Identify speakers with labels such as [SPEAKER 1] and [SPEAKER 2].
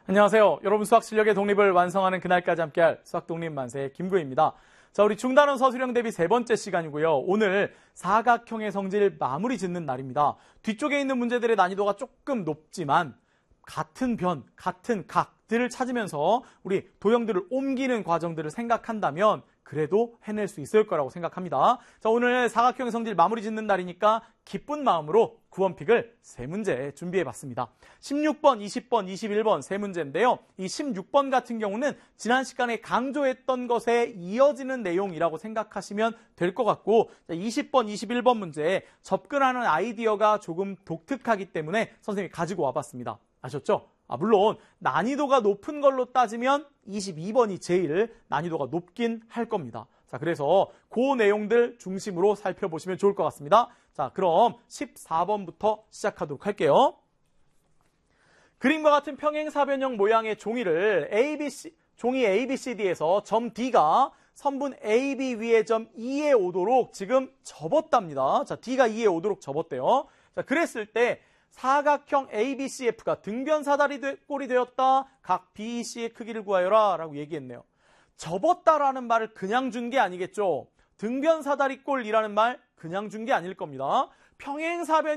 [SPEAKER 1] 안녕하세요. 여러분 수학 실력의 독립을 완성하는 그날까지 함께할 수학 독립 만세 김구혜입니다. 자, 우리 중단원 서술형 대비 세 번째 시간이고요. 오늘 사각형의 성질 마무리 짓는 날입니다. 뒤쪽에 있는 문제들의 난이도가 조금 높지만 같은 변, 같은 각들을 찾으면서 우리 도형들을 옮기는 과정들을 생각한다면 그래도 해낼 수 있을 거라고 생각합니다. 자, 오늘 사각형의 성질 마무리 짓는 날이니까 기쁜 마음으로 구원픽을 세 문제 준비해봤습니다. 16번, 20번, 21번 세 문제인데요. 이 16번 같은 경우는 지난 시간에 강조했던 것에 이어지는 내용이라고 생각하시면 될 것 같고, 20번, 21번 문제에 접근하는 아이디어가 조금 독특하기 때문에 선생님이 가지고 와봤습니다. 아셨죠? 물론 난이도가 높은 걸로 따지면 22번이 제일 난이도가 높긴 할 겁니다. 자, 그래서 그 내용들 중심으로 살펴보시면 좋을 것 같습니다. 자, 그럼 14번부터 시작하도록 할게요. 그림과 같은 평행사변형 모양의 종이를 종이 ABCD에서 점 D가 선분 AB 위에 점 E에 오도록 지금 접었답니다. 자, D가 E에 오도록 접었대요. 자, 그랬을 때 사각형 ABCF가 등변사다리 꼴이 되었다. 각 BEC의 크기를 구하여라 라고 얘기했네요. 접었다라는 말을 그냥 준 게 아니겠죠. 등변사다리 꼴이라는 말 그냥 준 게 아닐 겁니다. 평행사변